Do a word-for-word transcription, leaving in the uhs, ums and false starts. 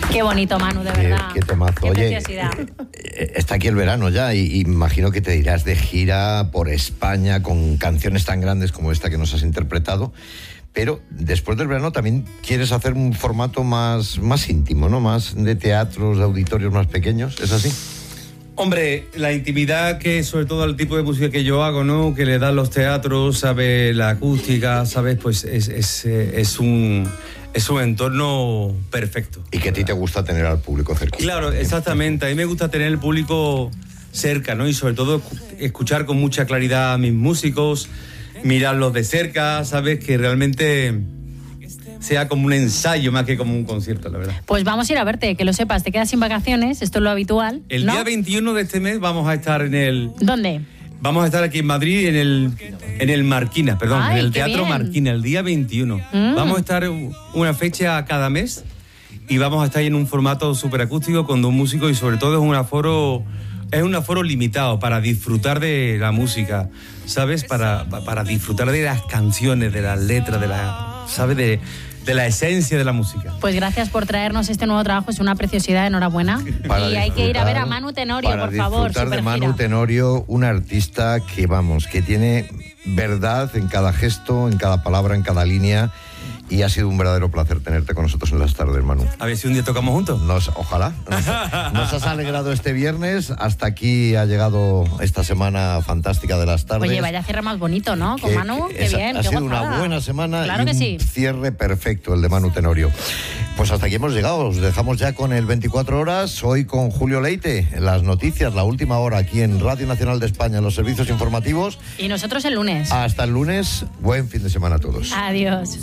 Qué bonito, Manu, de verdad. Qué, qué temazo. Qué Oye, preciosidad. eh, está aquí el verano ya y, y imagino que te irás de gira por España con canciones tan grandes como esta que nos has interpretado. Pero después del verano también quieres hacer un formato más, más íntimo, ¿no? Más de teatros, de auditorios más pequeños, ¿es así? Hombre, la intimidad que sobre todo al tipo de música que yo hago, ¿no? Que le dan los teatros, ¿sabes? La acústica, ¿sabes? Pues es, es, es un... Es un entorno perfecto. Y que a ti te gusta tener al público cerca. Claro, exactamente. A mí me gusta tener el público cerca, ¿no? Y sobre todo escuchar con mucha claridad a mis músicos, mirarlos de cerca, ¿sabes? Que realmente sea como un ensayo más que como un concierto, la verdad. Pues vamos a ir a verte, que lo sepas. Te quedas sin vacaciones, esto es lo habitual, El ¿no? día veintiuno de este mes vamos a estar en el... ¿Dónde? Vamos a estar aquí en Madrid, en el, en el Marquina, perdón, Ay, en el qué Teatro bien. Marquina, el día veintiuno. Mm. Vamos a estar una fecha cada mes y vamos a estar en un formato súper acústico con dos músicos y sobre todo es un aforo, es un aforo limitado para disfrutar de la música, ¿sabes? Para, para disfrutar de las canciones, de las letras, de la, ¿sabes? De, de la esencia de la música. Pues gracias por traernos este nuevo trabajo, es una preciosidad, enhorabuena. Para y hay que ir a ver a disfrutar- Manu Tenorio, para por favor. disfrutar de supergira. Manu Tenorio, un artista que, vamos, que tiene verdad en cada gesto, en cada palabra, en cada línea. Y ha sido un verdadero placer tenerte con nosotros en las tardes, Manu. A ver si un día tocamos juntos. Nos, ojalá. Nos, nos has alegrado este viernes. Hasta aquí ha llegado esta semana fantástica de las tardes. Oye, vaya cierre más bonito, ¿no? Con Que- Manu, que qué esa- bien, Ha qué sido gozada. una buena semana Claro y que un sí. cierre perfecto el de Manu Tenorio. Pues hasta aquí hemos llegado. Os dejamos ya con el veinticuatro horas. Hoy con Julio Leite. Las noticias, la última hora aquí en Radio Nacional de España, en los servicios informativos. Y nosotros el lunes. Hasta el lunes. Buen fin de semana a todos. Adiós.